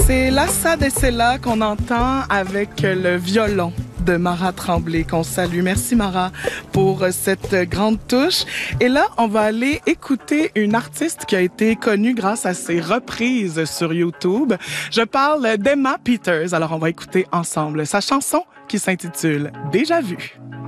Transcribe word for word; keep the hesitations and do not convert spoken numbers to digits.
C'est Lassa de Sela qu'on entend avec le violon de Mara Tremblay, qu'on salue. Merci Mara pour cette grande touche. Et là, on va aller écouter une artiste qui a été connue grâce à ses reprises sur YouTube. Je parle d'Emma Peters. Alors, on va écouter ensemble sa chanson qui s'intitule « Déjà vu ».